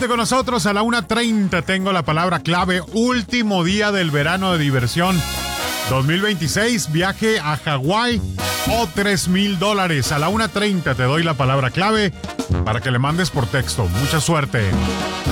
Quédate con nosotros a la 1:30. Tengo la palabra clave. Último día del verano de diversión 2026. Viaje a Hawái o $3,000. A la 1:30 te doy la palabra clave para que le mandes por texto. Mucha suerte.